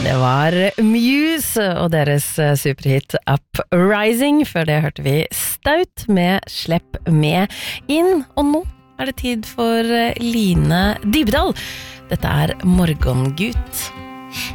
det var Muse og deres superhit Uprising. Før det hørte vi Staut med Slepp med inn. Og nå er det tid for Line Dybdahl. Dette er Morgengutt.